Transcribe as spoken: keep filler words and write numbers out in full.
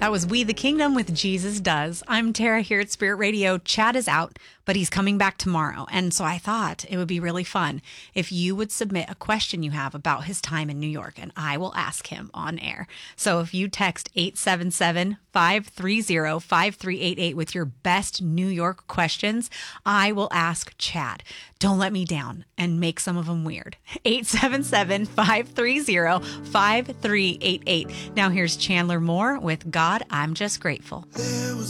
That was We the Kingdom with Jesus Does. I'm Tara here at Spirit Radio. Chad is out, but he's coming back tomorrow. And so I thought it would be really fun if you would submit a question you have about his time in New York, and I will ask him on air. So if you text eight seven seven, five three zero, five three eight eight with your best New York questions, I will ask Chad. Don't let me down and make some of them weird. eight seven seven, five three zero, five three eight eight. Now here's Chandler Moore with God, I'm Just Grateful. There was